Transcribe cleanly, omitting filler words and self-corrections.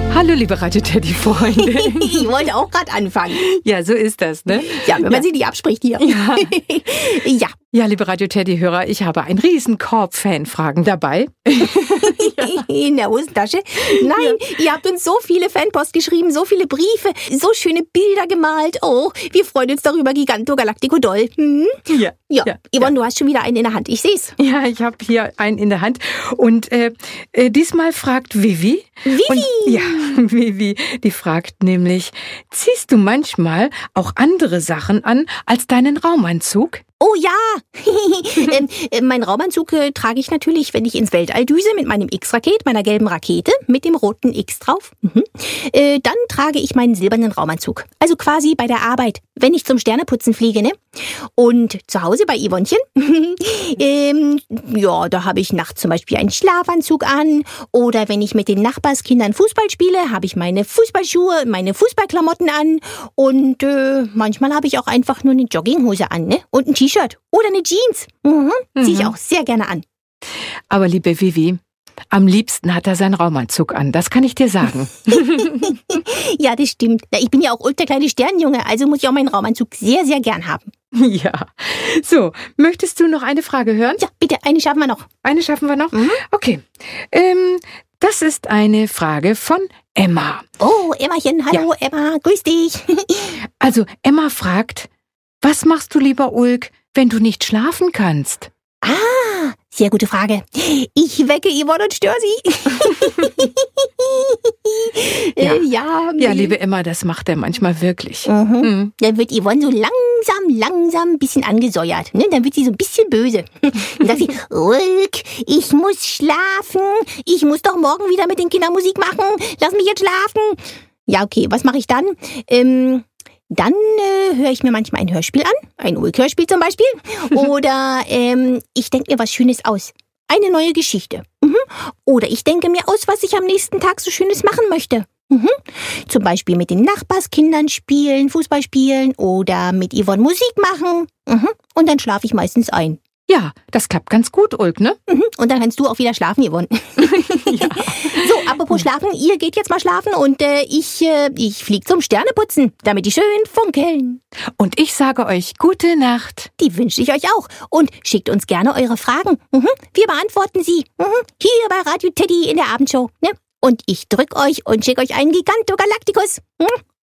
Hallo, liebe Radio Teddy-Freunde. Ich wollte auch gerade anfangen. Ja, so ist das, ne? Ja, wenn man sie nicht abspricht hier. Ja. Ja. Ja, liebe Radio Teddy-Hörer, ich habe einen riesen Korb Fanfragen dabei. In der Hosentasche? Nein, ihr habt uns so viele Fanpost geschrieben, so viele Briefe, so schöne Bilder gemalt. Oh, wir freuen uns darüber, Giganto Galactico doll. Hm? Ja. Yvonne, du hast schon wieder einen in der Hand, ich seh's. Ja, ich habe hier einen in der Hand. Und diesmal fragt Vivi. Vivi! Und, ja, Vivi, die fragt nämlich, ziehst du manchmal auch andere Sachen an als deinen Raumanzug? Oh ja, meinen Raumanzug trage ich natürlich, wenn ich ins Weltall düse mit meinem X-Raket, meiner gelben Rakete mit dem roten X drauf. Dann trage ich meinen silbernen Raumanzug. Also quasi bei der Arbeit, wenn ich zum Sterneputzen fliege, ne? Und zu Hause bei Yvonnchen, ja, da habe ich nachts zum Beispiel einen Schlafanzug an. Oder wenn ich mit den Nachbarskindern Fußball spiele, habe ich meine Fußballschuhe, meine Fußballklamotten an. Und manchmal habe ich auch einfach nur eine Jogginghose an, ne? Und ein T-Shirt oder eine Jeans. Ziehe ich auch sehr gerne an. Aber liebe Vivi, am liebsten hat er seinen Raumanzug an, das kann ich dir sagen. Ja, das stimmt. Ich bin ja auch ultra-kleine Sternenjunge, also muss ich auch meinen Raumanzug sehr, sehr gern haben. Ja. So, möchtest du noch eine Frage hören? Ja, bitte, eine schaffen wir noch. Eine schaffen wir noch? Okay. Das ist eine Frage von Emma. Oh, Emmachen, hallo Ja. Emma, grüß dich. Also, Emma fragt, was machst du, lieber Ulk, wenn du nicht schlafen kannst? Ah, sehr gute Frage. Ich wecke Yvonne und störe sie. Ja, liebe Emma, das macht er manchmal wirklich. Dann wird Yvonne so langsam ein bisschen angesäuert. Ne? Dann wird sie so ein bisschen böse. Dann sagt sie, Ulk, ich muss schlafen. Ich muss doch morgen wieder mit den Kindern Musik machen. Lass mich jetzt schlafen. Ja, okay, was mache ich dann? Dann höre ich mir manchmal ein Hörspiel an, ein Ulk-Hörspiel zum Beispiel. Oder ich denke mir was Schönes aus. Eine neue Geschichte. Oder ich denke mir aus, was ich am nächsten Tag so Schönes machen möchte. Zum Beispiel mit den Nachbarskindern spielen, Fußball spielen oder mit Yvonne Musik machen. Und dann schlafe ich meistens ein. Ja, das klappt ganz gut, Ulk, ne? Und dann kannst du auch wieder schlafen, Yvonne. Ja. So, apropos schlafen, ihr geht jetzt mal schlafen und ich flieg zum Sterneputzen, damit die schön funkeln. Und ich sage euch gute Nacht. Die wünsche ich euch auch. Und schickt uns gerne eure Fragen. Wir beantworten sie. Hier bei Radio Teddy in der Abendshow. Ne? Und ich drück euch und schicke euch einen Giganto Galacticus.